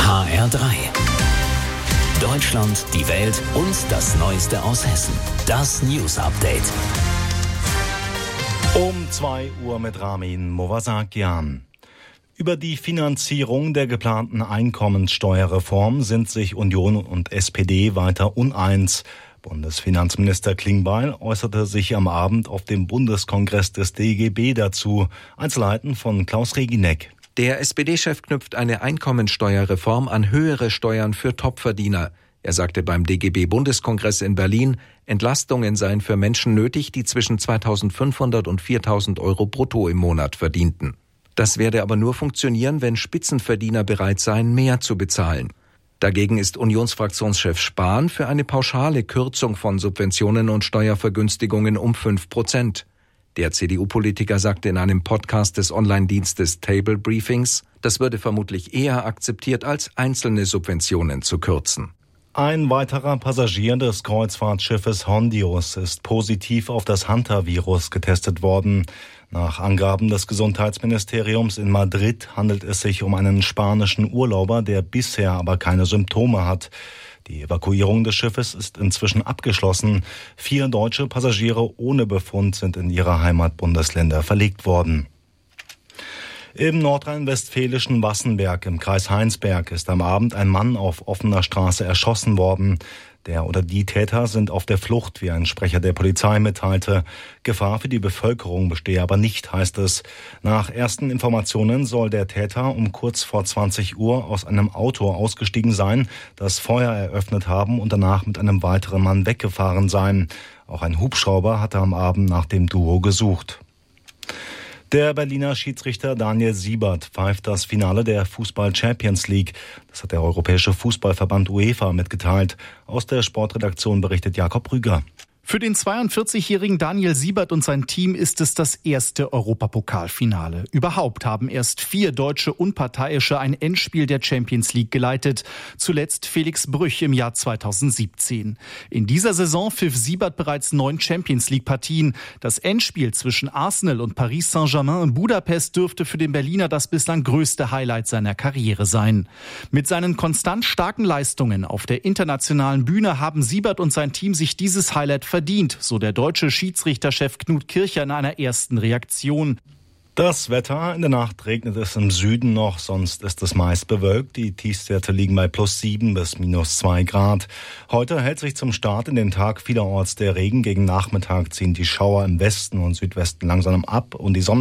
HR3. Deutschland, die Welt und das Neueste aus Hessen. Das News Update. Um 2 Uhr mit Ramin Movasakian. Über die Finanzierung der geplanten Einkommenssteuerreform sind sich Union und SPD weiter uneins. Bundesfinanzminister Klingbeil äußerte sich am Abend auf dem Bundeskongress des DGB dazu. Einzelheiten von Klaus Regineck. Der SPD-Chef knüpft eine Einkommensteuerreform an höhere Steuern für Topverdiener. Er sagte beim DGB-Bundeskongress in Berlin, Entlastungen seien für Menschen nötig, die zwischen 2.500 und 4.000 Euro brutto im Monat verdienten. Das werde aber nur funktionieren, wenn Spitzenverdiener bereit seien, mehr zu bezahlen. Dagegen ist Unionsfraktionschef Spahn für eine pauschale Kürzung von Subventionen und Steuervergünstigungen um 5%. Der CDU-Politiker sagte in einem Podcast des Online-Dienstes Table Briefings, das würde vermutlich eher akzeptiert, als einzelne Subventionen zu kürzen. Ein weiterer Passagier des Kreuzfahrtschiffes Hondius ist positiv auf das Hantavirus getestet worden. Nach Angaben des Gesundheitsministeriums in Madrid handelt es sich um einen spanischen Urlauber, der bisher aber keine Symptome hat. Die Evakuierung des Schiffes ist inzwischen abgeschlossen. 4 deutsche Passagiere ohne Befund sind in ihre Heimatbundesländer verlegt worden. Im nordrhein-westfälischen Wassenberg im Kreis Heinsberg ist am Abend ein Mann auf offener Straße erschossen worden. Der oder die Täter sind auf der Flucht, wie ein Sprecher der Polizei mitteilte. Gefahr für die Bevölkerung bestehe aber nicht, heißt es. Nach ersten Informationen soll der Täter um kurz vor 20 Uhr aus einem Auto ausgestiegen sein, das Feuer eröffnet haben und danach mit einem weiteren Mann weggefahren sein. Auch ein Hubschrauber hatte am Abend nach dem Duo gesucht. Der Berliner Schiedsrichter Daniel Siebert pfeift das Finale der Fußball-Champions League. Das hat der Europäische Fußballverband UEFA mitgeteilt. Aus der Sportredaktion berichtet Jakob Rüger. Für den 42-jährigen Daniel Siebert und sein Team ist es das erste Europapokalfinale. Überhaupt haben erst 4 deutsche Unparteiische ein Endspiel der Champions League geleitet. Zuletzt Felix Brüch im Jahr 2017. In dieser Saison pfiff Siebert bereits 9 Champions League-Partien. Das Endspiel zwischen Arsenal und Paris Saint-Germain in Budapest dürfte für den Berliner das bislang größte Highlight seiner Karriere sein. Mit seinen konstant starken Leistungen auf der internationalen Bühne haben Siebert und sein Team sich dieses Highlight verdient, so der deutsche Schiedsrichterchef Knut Kircher in einer ersten Reaktion. Das Wetter: In der Nacht regnet es im Süden noch, sonst ist es meist bewölkt. Die Tiefstwerte liegen bei +7 bis -2 Grad. Heute hält sich zum Start in den Tag vielerorts der Regen. Gegen Nachmittag ziehen die Schauer im Westen und Südwesten langsam ab und die Sonne